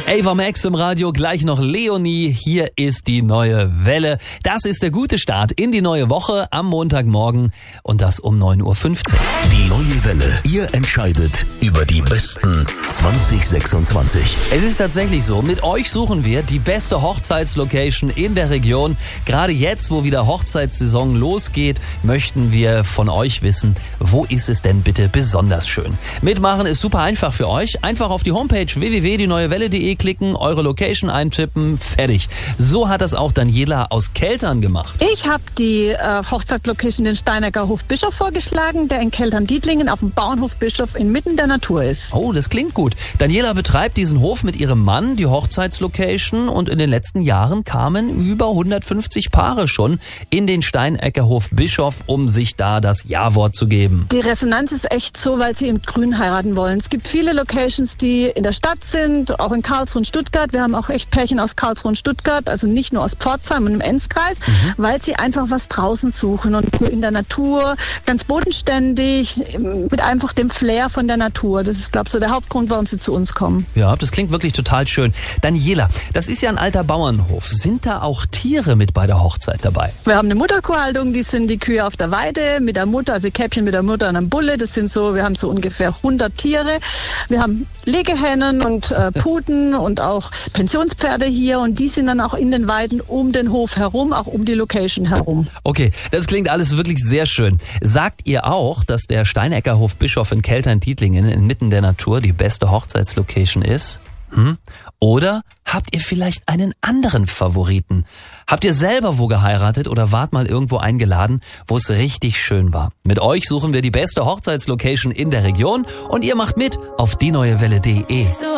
Ava Max im Radio, gleich noch Leonie. Hier ist die neue Welle. Das ist der gute Start in die neue Woche am Montagmorgen und das um 9.15 Uhr. Die neue Welle. Ihr entscheidet über die besten 2026. Es ist tatsächlich so, mit euch suchen wir die beste Hochzeitslocation in der Region. Gerade jetzt, wo wieder Hochzeitssaison losgeht, möchten wir von euch wissen, wo ist es denn bitte besonders schön? Mitmachen ist super einfach für euch. Einfach auf die Homepage www.dieneuewelle.de klicken, eure Location eintippen, fertig. So hat das auch Daniela aus Keltern gemacht. Ich habe die Hochzeitslocation den Steinecker Hof Bischof vorgeschlagen, der in Keltern-Dietlingen auf dem Bauernhof Bischof inmitten der Natur ist. Oh, das klingt gut. Daniela betreibt diesen Hof mit ihrem Mann, die Hochzeitslocation, und in den letzten Jahren kamen über 150 Paare schon in den Steinecker Hof Bischof, um sich da das Ja-Wort zu geben. Die Resonanz ist echt so, weil sie im Grün heiraten wollen. Es gibt viele Locations, die in der Stadt sind, auch in Karlsruhe und Stuttgart. Wir haben auch echt Pärchen aus Karlsruhe und Stuttgart, also nicht nur aus Pforzheim und im Enzkreis, weil sie einfach was draußen suchen und in der Natur, ganz bodenständig, mit einfach dem Flair von der Natur. Das ist, glaube ich, so der Hauptgrund, warum sie zu uns kommen. Ja, das klingt wirklich total schön. Daniela, das ist ja ein alter Bauernhof. Sind da auch Tiere mit bei der Hochzeit dabei? Wir haben eine Mutterkuhhaltung, die sind die Kühe auf der Weide mit der Mutter, also Käppchen mit der Mutter und einem Bulle. Das sind so, wir haben so ungefähr 100 Tiere. Wir haben Legehennen und Puten und auch Pensionspferde hier, und die sind dann auch in den Weiden um den Hof herum, auch um die Location herum. Okay, das klingt alles wirklich sehr schön. Sagt ihr auch, dass der Steinecker Hof Bischof in Keltern-Dietlingen inmitten der Natur die beste Hochzeitslocation ist? Oder habt ihr vielleicht einen anderen Favoriten? Habt ihr selber wo geheiratet oder wart mal irgendwo eingeladen, wo es richtig schön war? Mit euch suchen wir die beste Hochzeitslocation in der Region und ihr macht mit auf dieneuewelle.de.